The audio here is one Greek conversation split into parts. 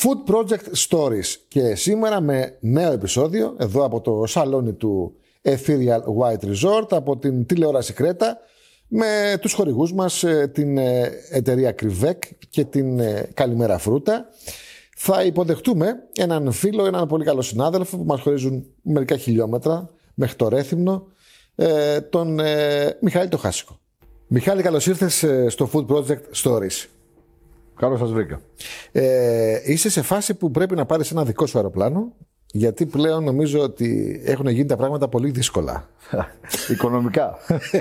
Food Project Stories. Και σήμερα με νέο επεισόδιο εδώ από το σαλόνι του Ethereal White Resort, από την τηλεόραση Κρέτα, με τους χορηγούς μας, την εταιρεία Krivek και την Καλημέρα Φρούτα. Θα υποδεχτούμε έναν φίλο, έναν πολύ καλό συνάδελφο που μας χωρίζουν μερικά χιλιόμετρα μέχρι το Ρέθυμνο, τον Μιχάλη το Χάσικο. Μιχάλη, καλώς ήρθες στο Food Project Stories. Καλώς σας βρήκα. Είσαι σε φάση που πρέπει να πάρεις ένα δικό σου αεροπλάνο, γιατί πλέον νομίζω ότι έχουν γίνει τα πράγματα πολύ δύσκολα. Οικονομικά.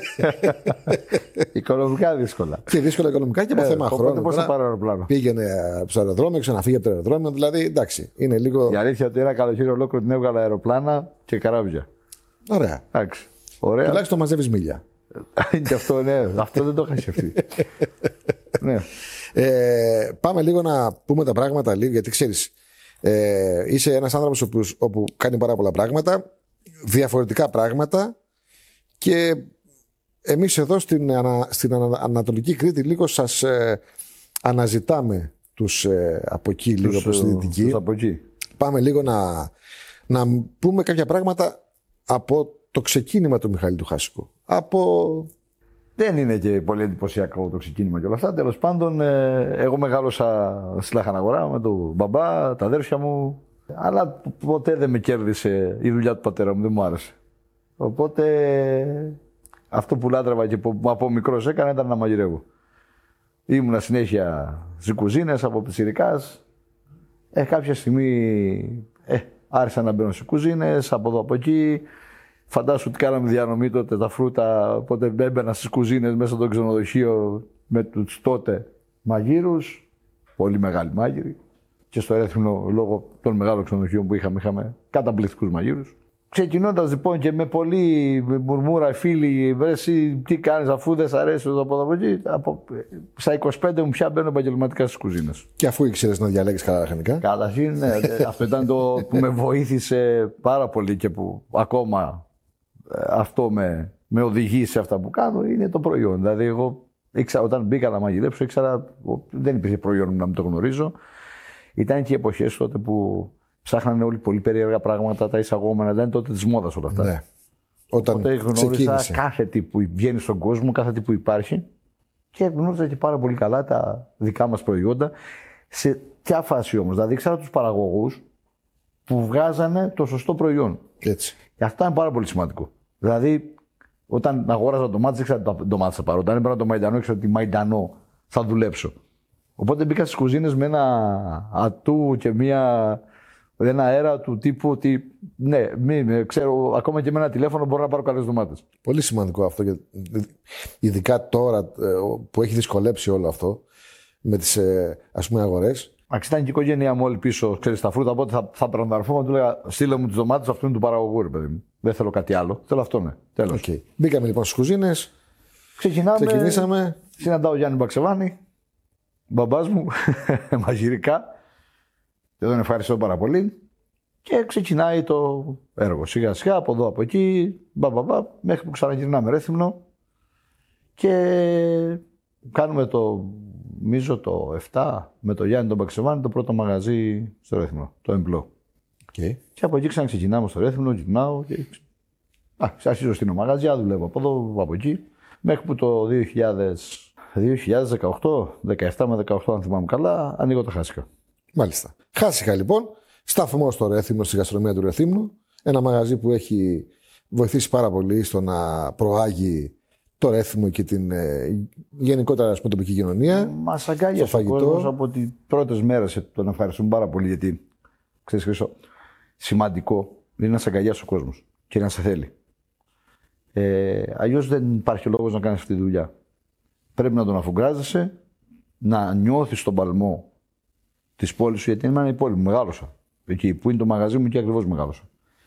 Οικονομικά δύσκολα. Και δύσκολα οικονομικά και από θέμα χρόνου. Πώς θα πάρω αεροπλάνο. Πήγαινε από το αεροδρόμιο, ξαναφύγει από το αεροδρόμιο. Δηλαδή, εντάξει, είναι λίγο. Η αλήθεια ότι ένα καλοκαίρι ολόκληρο την έβγαλα αεροπλάνα και καράβια. Ωραία. Εντάξει. Ωραία. Τουλάχιστον μαζεύεις μίλια. Και αυτό, ναι, αυτό δεν το είχα σκεφτεί. Ναι. Πάμε λίγο να πούμε τα πράγματα λίγο, γιατί ξέρεις, είσαι ένας άνθρωπος όπου κάνει πάρα πολλά πράγματα, διαφορετικά πράγματα, και εμείς εδώ στην Ανατολική Κρήτη λίγο σας αναζητάμε τους από εκεί, λίγο προς τη Δυτική. Τους από εκεί. Πάμε λίγο να πούμε κάποια πράγματα από το ξεκίνημα του Μιχάλη του Χάσικου. Δεν είναι και πολύ εντυπωσιακό το ξεκίνημα και όλα αυτά. Τέλος πάντων, εγώ μεγάλωσα στη Λαχαναγορά με τον μπαμπά, τα αδέρφια μου. Αλλά ποτέ δεν με κέρδισε η δουλειά του πατέρα μου, δεν μου άρεσε. Οπότε αυτό που λάτρευα και που από μικρός έκανα ήταν να μαγειρεύω. Ήμουνα συνέχεια στις κουζίνες από πιτσιρικάς. Κάποια στιγμή άρχισα να μπαίνω στις κουζίνες, από εδώ από εκεί. Φαντάσου ότι κάναμε διανομή τότε τα φρούτα, οπότε έμπαινα στις κουζίνες μέσα στο ξενοδοχείο με τους τότε μαγείρους, πολύ μεγάλοι μάγειροι. Και στο Ρέθυμνο, λόγω των μεγάλων ξενοδοχείων που είχαμε καταπληκτικούς μαγείρους. Ξεκινώντας λοιπόν και με πολύ μουρμούρα φίλοι, εσύ τι κάνεις αφού δεν σ' αρέσει εδώ από εκεί, στα 25 μου πια μπαίνω επαγγελματικά στις κουζίνες. Και αφού ήξερες να διαλέγεις καλά λαχανικά. Καταρχήν, ναι, αυτό ήταν το που με βοήθησε πάρα πολύ και που ακόμα αυτό με οδηγεί σε αυτά που κάνω, είναι το προϊόν. Δηλαδή, εγώ όταν μπήκα να μαγειρέψω, δεν υπήρχε προϊόν να μην το γνωρίζω. Ήταν και οι εποχές τότε που ψάχνανε όλοι πολύ περίεργα πράγματα, τα εισαγόμενα. Ήταν τότε της μόδας όλα αυτά. Ναι. Οπότε γνώριζα κάθε τι που βγαίνει στον κόσμο, κάθε τι που υπάρχει, και γνώριζα και πάρα πολύ καλά τα δικά μας προϊόντα. Σε ποια φάση όμως? Δηλαδή, ήξερα τους παραγωγούς που βγάζανε το σωστό προϊόν. Έτσι. Και αυτό ήταν πάρα πολύ σημαντικό. Δηλαδή, όταν αγόραζα ντομάτες, ήξερα ότι ντομάτες θα πάρω. Όταν έπαιρνα το μαϊντανό, ήξερα ότι μαϊντανό θα δουλέψω. Οπότε μπήκα στις κουζίνες με ένα ατού και ένα αέρα του τύπου ότι ναι, ξέρω, ακόμα και με ένα τηλέφωνο μπορώ να πάρω καλές ντομάτες. Πολύ σημαντικό αυτό, ειδικά τώρα που έχει δυσκολέψει όλο αυτό με τις αγορές. Ήταν και η οικογένειά μου όλη πίσω, ξέρεις, τα φρούτα. Οπότε θα παραμορφώ, του λέγα: στείλε μου τις ντομάτες, αυτό είναι του παραγωγού, ρε παιδί μου. Δεν θέλω κάτι άλλο. Θέλω αυτό, ναι. Τέλος. Okay. Μπήκαμε λοιπόν στις κουζίνες. Ξεκινήσαμε. Συναντάω Γιάννη Μπαξεβάνη, μπαμπάς μου, μαγειρικά. Και τον ευχαριστώ πάρα πολύ. Και ξεκινάει το έργο. Σιγά σιγά, από εδώ, από εκεί, μέχρι που ξαναγυρνάμε Ρέθυμνο. Και κάνουμε νομίζω το 7 με τον Γιάννη τον Μπαξεβάνη, το πρώτο μαγαζί στο Ρέθυμνο, το Εμπλό. Okay. Και από εκεί ξαναξεκινάμε στο Ρέθυμνο, γυρνάω και αρχίζω στην μαγαζιά, δουλεύω από εδώ, από εκεί, μέχρι που το 2017 με 18, αν θυμάμαι καλά, ανοίγω τα Χάσικα. Μάλιστα. Χάσικα λοιπόν, σταθμό στο Ρέθυμνο, στη γαστρονομία του Ρεθύμνου, ένα μαγαζί που έχει βοηθήσει πάρα πολύ στο να προάγει το Ρέθυμνο και την γενικότερα τοπική κοινωνία. Μας αγκάλιασε ο κόσμος από τις πρώτες μέρες. Τον ευχαριστούμε πάρα πολύ, γιατί ξέρεις, Χρήστο, σημαντικό είναι να σε αγκαλιάσει ο κόσμος και να σε θέλει. Αλλιώς δεν υπάρχει λόγος να κάνεις αυτή τη δουλειά. Πρέπει να τον αφουγκράζεσαι, να νιώθεις τον παλμό της πόλης σου, γιατί είναι η πόλη μου, μεγάλωσα. Εκεί που είναι το μαγαζί μου και ακριβώς μεγάλωσα.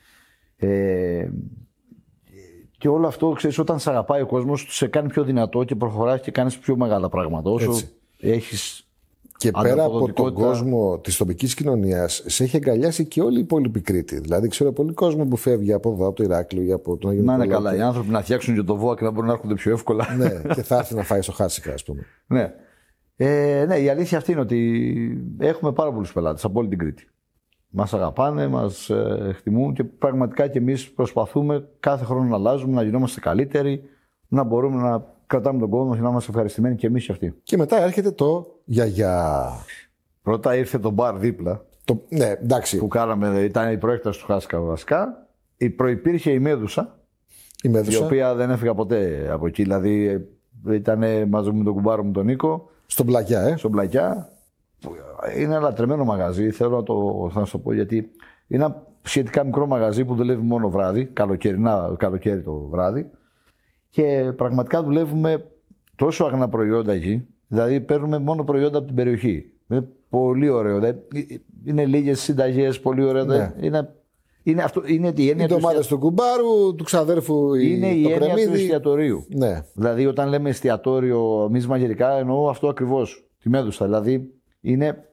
Και όλο αυτό, ξέρεις, όταν σε αγαπάει ο κόσμος, σε κάνει πιο δυνατό και προχωράς και κάνεις πιο μεγάλα πράγματα. Όσο έχεις. Και πέρα από τον κόσμο της τοπικής κοινωνίας, σε έχει αγκαλιάσει και όλη η υπόλοιπη Κρήτη. Δηλαδή, ξέρω πολύ κόσμο που φεύγει από εδώ, από το Ηράκλειο, από τον Αγιο Νικόλαο. Να είναι καλά. Οι άνθρωποι να φτιάξουν και το ΒΟΑ και να μπορούν να έρχονται πιο εύκολα. Ναι, και θα έρθει να φάει στο Χάσικα, ας πούμε. Ναι. Ναι, η αλήθεια αυτή είναι ότι έχουμε πάρα πολλούς πελάτες από όλη την Κρήτη. Μας αγαπάνε, μας εκτιμούν και πραγματικά και εμείς προσπαθούμε κάθε χρόνο να αλλάζουμε, να γινόμαστε καλύτεροι, να μπορούμε να κρατάμε τον κόσμο και να είμαστε ευχαριστημένοι και εμείς και αυτοί. Και μετά έρχεται το γιαγιά. Πρώτα ήρθε το μπαρ δίπλα. Ναι, εντάξει. Που κάναμε, ήταν η προέκταση του Χάσκα βασικά. Προϋπήρχε η Μέδουσα, η οποία δεν έφυγα ποτέ από εκεί. Δηλαδή ήταν μαζί με τον κουμπάρο μου τον Νίκο. Στον Πλακιά, Στον Πλακιά. Είναι ένα λατρεμένο μαγαζί, θέλω να σου το πω, γιατί είναι ένα σχετικά μικρό μαγαζί που δουλεύει μόνο βράδυ, καλοκαίρι το βράδυ. Και πραγματικά δουλεύουμε τόσο αγνά προϊόντα εκεί, δηλαδή παίρνουμε μόνο προϊόντα από την περιοχή. Είναι πολύ ωραίο. Είναι λίγες συνταγές, πολύ ωραία. Ναι. Είναι η έννοια του ομάδες του κουμπάρου, του ξαδέρφου είναι η έννοια του εστιατορίου. Ναι. Δηλαδή, όταν λέμε εστιατόριο, εμείς μαγειρικά εννοώ αυτό ακριβώς. Τη Μέδουσα. Δηλαδή, είναι.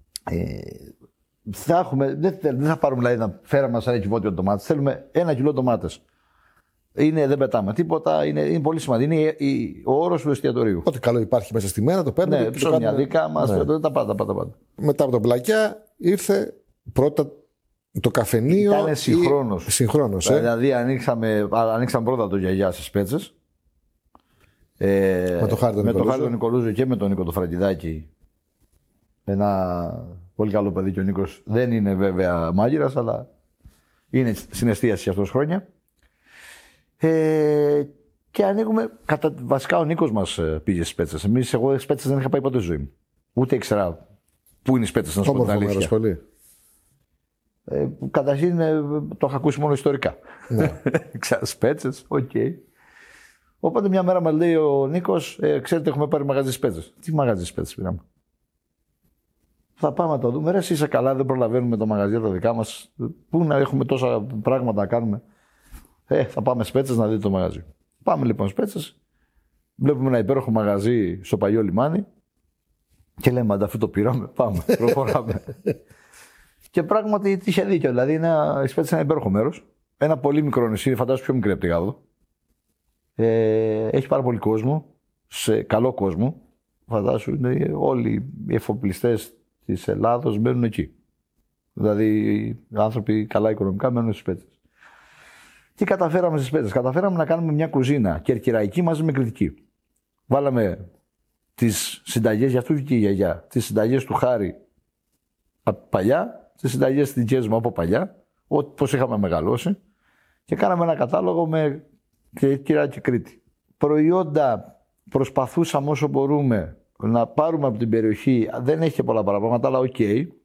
Δεν θα πάρουμε δηλαδή να φέραμε μας ένα κυβότιο ντομάτες. Θέλουμε 1 κιλό ντομάτες. Δεν πετάμε τίποτα. Είναι πολύ σημαντικό. Είναι ο όρος του εστιατορίου. Ό,τι καλό υπάρχει μέσα στη μέρα το παίρνουμε. Ναι, ψώνια δικά μας, τα πάντα. Μετά από τον Πλακιά ήρθε πρώτα το καφενείο. Ήταν συγχρόνως. Δηλαδή ανοίξαμε πρώτα το γιαγιά στις Πέτσες. Με το Χάρη τον Νικολούζο και με τον Νίκο το Φραγκιδάκη. Ένα πολύ καλό παιδί και ο Νίκος δεν είναι βέβαια μάγειρας, αλλά είναι στην εστίαση αυτός χρόνια. Και ανοίγουμε. Βασικά ο Νίκος μας πήγε στις Πέτσες. Εγώ στις Πέτσες δεν είχα πάει ποτέ στη ζωή μου. Ούτε ήξερα πού είναι οι Πέτσες, να σου πω την αλήθεια. Πολύ. Καταρχήν το είχα ακούσει μόνο ιστορικά. Ναι. Πέτσες, οκ. Οπότε μια μέρα μας λέει ο Νίκος, ξέρετε, έχουμε πάρει μαγαζί στις Πέτσες. Τι μαγαζί στις Πέτσες πήραμε? Θα πάμε να το δούμε. Ρε, είσαι καλά, δεν προλαβαίνουμε το μαγαζί τα δικά μας. Πού να έχουμε τόσα πράγματα να κάνουμε? Θα πάμε στις Πέτσες να δείτε το μαγαζί. Πάμε λοιπόν στις Πέτσες. Βλέπουμε ένα υπέροχο μαγαζί στο παλιό λιμάνι. Και λέμε, ανταφού το πήραμε, πάμε, προχωράμε. Και πράγματι είχε δίκιο. Δηλαδή, οι Πέτσες είναι ένα υπέροχο μέρος. Ένα πολύ μικρό νησί, φαντάζομαι πιο μικρή από τη Γάβδο. Έχει πάρα πολύ κόσμο, σε καλό κόσμο. Φαντάζομαι όλοι οι εφοπλιστές της Ελλάδος μένουν εκεί. Δηλαδή, οι άνθρωποι καλά οικονομικά μένουν στις Πέτσες. Τι καταφέραμε στις Πέτσες? Καταφέραμε να κάνουμε μια κουζίνα κερκυραϊκή μαζί με κρητική. Βάλαμε τις συνταγές, για αυτού και η γιαγιά, τις συνταγές του Χάρη από παλιά, τις συνταγές της δικές μου από παλιά, όπως είχαμε μεγαλώσει, και κάναμε ένα κατάλογο με Κερκυρά και Κρήτη. Προϊόντα προσπαθούσαμε όσο μπορούμε να πάρουμε από την περιοχή, δεν έχει πολλά πράγματα, αλλά οκ.